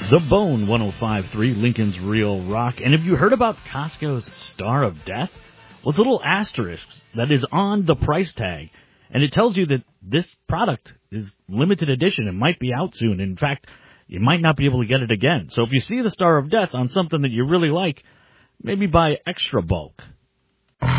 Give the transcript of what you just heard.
The Bone 105.3, Lincoln's Real Rock. And have you heard about Costco's Star of Death? Well, it's a little asterisk that is on the price tag, and it tells you that this product is limited edition. It might be out soon. In fact, you might not be able to get it again. So if you see the Star of Death on something that you really like, maybe buy extra bulk.